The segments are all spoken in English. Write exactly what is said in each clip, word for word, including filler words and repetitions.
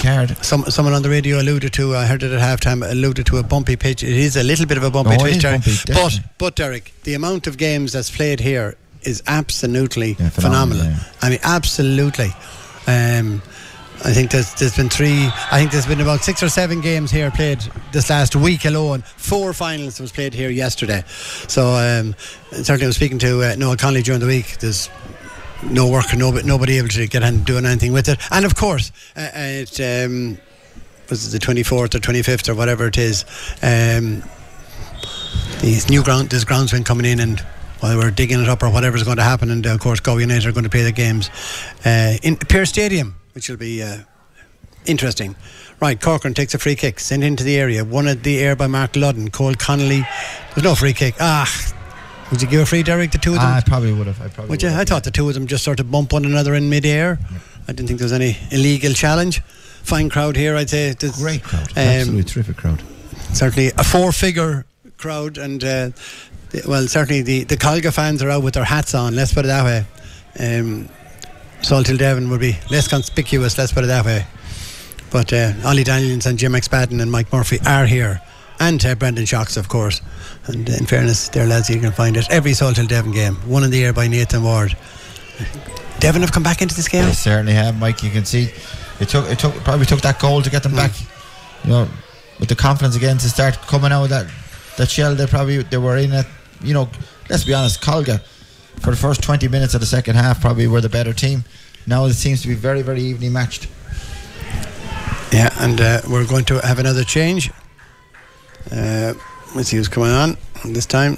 card. Some, someone on the radio alluded to, I heard it at halftime, alluded to a bumpy pitch. It is a little bit of a bumpy Oh, pitch, it is Derek. bumpy, but, definitely. but, Derek, the amount of games that's played here is absolutely Yeah, phenomenal, phenomenal. yeah. I mean, absolutely. Um, I think there's, there's been three, I think there's been about six or seven games here played this last week alone. Four finals was played here yesterday. So um, certainly I was speaking to uh, Noel Connolly during the week. There's no work and nobody, nobody able to get on doing anything with it. And of course, uh, it um, was it the twenty-fourth or twenty-fifth or whatever it is. Um, these new ground, this groundsman coming in and while we're digging it up or whatever's going to happen, and uh, of course Galway United are going to play the games uh, in Pearse Stadium, which will be uh, interesting. Right, Corcoran takes a free kick, sent into the area, won at the air by Mark Ludden. Cole Connolly, there's no free kick. Ah, would you give a free, Derek, the two of them? Ah, I probably would have. I probably Would you? would have, I thought the two of them just sort of bump one another in mid-air. Yeah. I didn't think there was any illegal challenge. Fine crowd here, I'd say. There's, Great crowd, um, absolutely terrific crowd. Certainly a four-figure crowd, and uh, the, well, certainly the the Colga fans are out with their hats on. Let's put it that way. Um, Salthill Devon would be less conspicuous. Let's put it that way. But uh, Ollie Daniels and Jim McSpadden and Mike Murphy are here, and uh, Brendan Shocks, of course. And uh, in fairness, there, lads, you can find it every Salthill Devon game. One in the air by Nathan Ward. Devon have come back into this game. They certainly have, Mike. You can see it took it took probably took that goal to get them mm. back. You know, with the confidence again to start coming out of that that shell they probably they were in it. You know, let's be honest, Colga for the first twenty minutes of the second half probably were the better team. Now it seems to be very very evenly matched. Yeah, and uh, we're going to have another change. Uh, let's see who's coming on this time.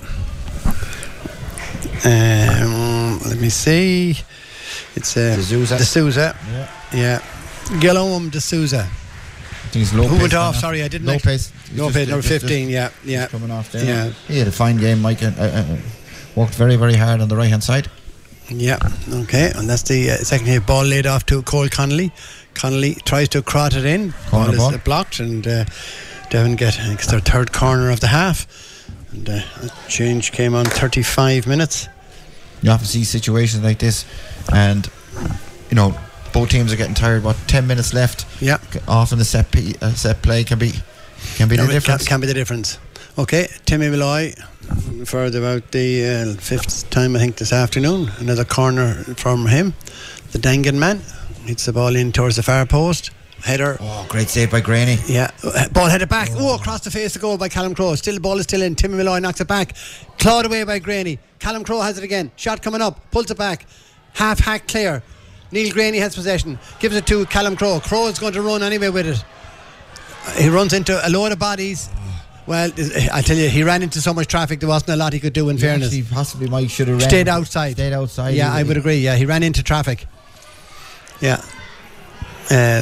Um, let me see. It's uh, D'Souza. D'Souza. Yeah. Yeah. Guillaume D'Souza. I think it's Lopez. Who went off? Sorry, I didn't. Lopez. Lopez, number fifteen. Yeah, yeah. Coming off there. Yeah. He had a fine game, Mike. Uh, uh, worked very, very hard on the right hand side. Yeah. Okay, and that's the uh, second hit. Ball laid off to Cole Connolly. Connolly tries to crot it in. Corner ball ball. is blocked, and uh, Devon get, I think it's their third corner of the half. And uh, a change came on thirty-five minutes. You often see situations like this, and you know both teams are getting tired. What ten minutes left? Yeah. Often the set p- uh, set play can be can be No, the difference. Can, can be the difference. Okay, Timmy Malloy for about the uh, fifth time I think this afternoon. Another corner from him. The Dangan man hits the ball in towards the far post. Header. Oh, great save by Graney. Yeah, uh, ball headed back. Oh. oh, across the face of goal by Callum Crowe. Still, the ball is still in. Timmy Malloy knocks it back. Clawed away by Graney. Callum Crowe has it again. Shot coming up. Pulls it back. Half hack clear. Neil Graney has possession. Gives it to Callum Crowe. Crowe is going to run anyway with it. He runs into a load of bodies. Well, I tell you, he ran into so much traffic there wasn't a lot he could do in He fairness. actually possibly Mike should have Stayed outside. Stayed outside. Yeah, he, I would agree. Yeah, he ran into traffic. Yeah. Uh,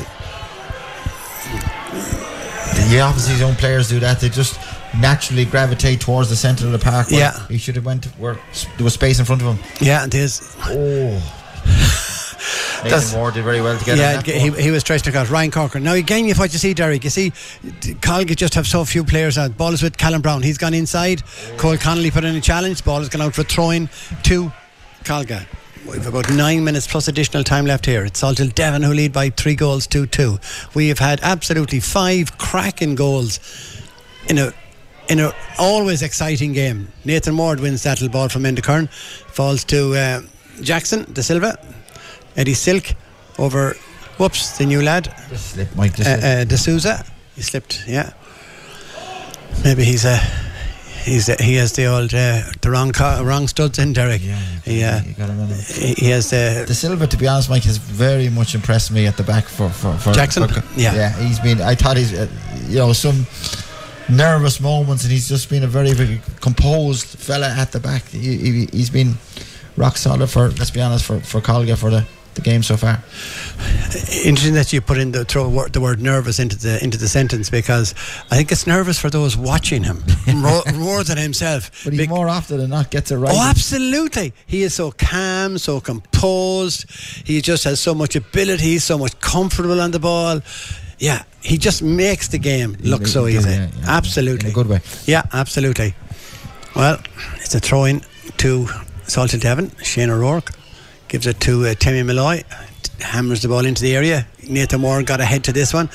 He obviously his own players do that. They just naturally gravitate towards the centre of the park. Yeah. He should have went to where there was space in front of him. yeah, it is. Oh. Nathan Ward did very well to get yeah, on that he, he was stretched across. Ryan Corcoran. Now again, you what you see, Derek. You see, Colga just have so few players out. Ball is with Callum Brown. He's gone inside. Oh. Cole Connolly put in a challenge. Ball has gone out for throwing to Colga. We've about nine minutes plus additional time left here. It's Salthill Devon who lead by three goals to two. We have had absolutely five cracking goals in a in a always exciting game. Nathan Ward wins that little ball from Endicurn. Falls to uh, Jackson De Silva. Eddie Silk over, whoops, the new lad. Just slipped, Mike. Just uh, slipped. uh, D'Souza. He slipped, yeah. Maybe he's a. He's uh, he has the old uh, the wrong co- wrong studs in, Derek. Yeah, he, uh, you got him he, he has the De Silva, to be honest, Mike, has very much impressed me at the back for for, for Jackson. For, yeah, yeah, he's been. I thought he's, uh, you know, some nervous moments, and he's just been a very very composed fella at the back. He, he he's been rock solid for. Let's be honest, for for Colga for the. the game so far. Interesting that you put in the throw word, the word nervous into the into the sentence, because I think it's nervous for those watching him more, more than himself. But he Be- more often than not gets it right. Oh, absolutely. He is so calm, so composed. He just has so much ability, so much comfortable on the ball. Yeah, he just makes the game look he, so he easy. Yeah, yeah, absolutely. In a good way. Yeah, absolutely. Well, it's a throw-in to Salthill Devon. Shane O'Rourke gives it to uh, Timmy Malloy, hammers the ball into the area. Nathan Moore got ahead to this one.